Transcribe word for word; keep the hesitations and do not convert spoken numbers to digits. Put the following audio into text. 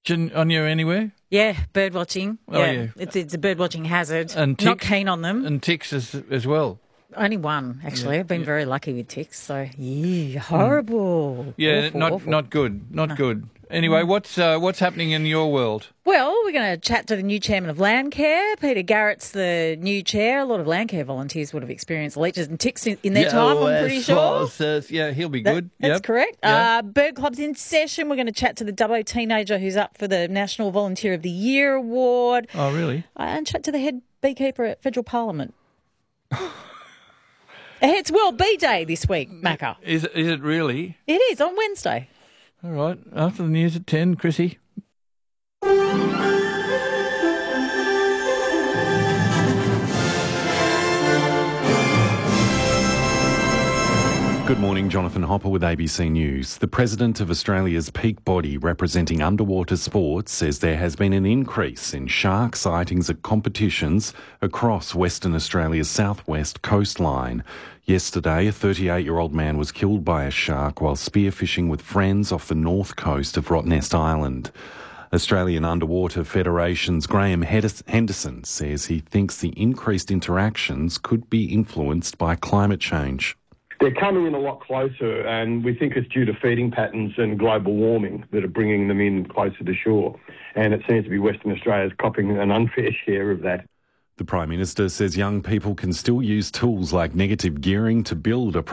question on you anywhere? Yeah, bird watching. Oh, yeah. yeah. It's it's a bird watching hazard. And ticks, Not keen on them. And ticks as, as well. Only one, actually. Yeah, I've been yeah. very lucky with ticks. So, yeah, horrible. Yeah, Awful, not awful. not good. Not No. good. Anyway, what's uh, what's happening in your world? Well, we're going to chat to the new chairman of Landcare. Peter Garrett's the new chair. A lot of Landcare volunteers would have experienced leeches and ticks in, in their Yeah, time, oh, I'm pretty as sure. far as, uh, yeah, he'll be That- good. That's Yep. correct. Yeah. Uh, Bird Club's in session. We're going to chat to the Dubbo teenager who's up for the National Volunteer of the Year award. Oh, really? Uh, and chat to the head beekeeper at Federal Parliament. It's World Bee Day this week, Macca. Is is it really? It is, on Wednesday. All right. After the news at ten, Chrissy. Good morning, Jonathan Hopper with A B C News. The President of Australia's peak body representing underwater sports says there has been an increase in shark sightings at competitions across Western Australia's southwest coastline. Yesterday, a thirty-eight-year-old man was killed by a shark while spearfishing with friends off the north coast of Rottnest Island. Australian Underwater Federation's Graham Henderson says he thinks the increased interactions could be influenced by climate change. They're coming in a lot closer, and we think it's due to feeding patterns and global warming that are bringing them in closer to shore. And it seems to be Western Australia's copping an unfair share of that. The Prime Minister says young people can still use tools like negative gearing to build a